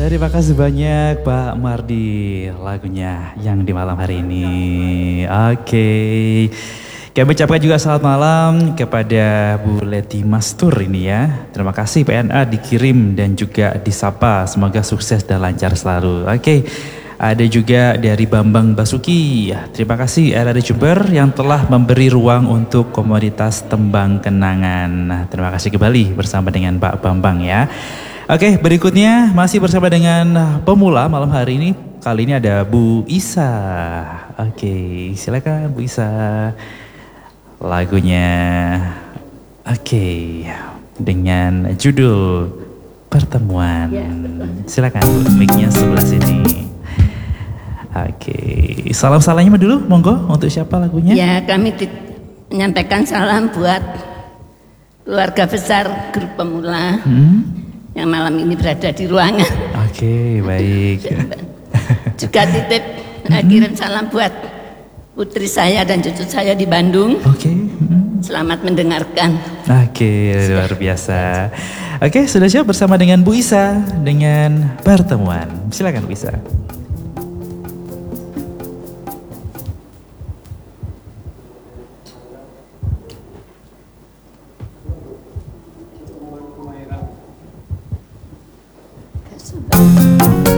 Terima kasih banyak Pak Mardi lagunya yang di malam hari ini. Oke. Kami ucapkan juga selamat malam kepada Bu Leti Mastur ini ya. Terima kasih PNA dikirim dan juga disapa. Semoga sukses dan lancar selalu. Oke. Ada juga dari Bambang Basuki. Terima kasih RRD Jember yang telah memberi ruang untuk komoditas tembang kenangan. Nah, terima kasih kembali bersama dengan Pak Bambang ya. Oke, berikutnya masih bersama dengan pemula malam hari ini. Kali ini ada Bu Isa. Oke, silakan Bu Isa. Lagunya oke, dengan judul Pertemuan. Ya, silakan Bu, mic-nya sebelah sini. Oke, salam-salamnya dulu, monggo, untuk siapa lagunya? Ya, kami menyampaikan salam buat keluarga besar grup pemula yang malam ini berada di ruangan. Oke, baik. Juga titip kirim salam buat putri saya dan cucu saya di Bandung. Oke. Selamat mendengarkan. Oke, luar biasa. Oke, sudah siap bersama dengan Bu Isa dengan Pertemuan. Silakan Bu Isa.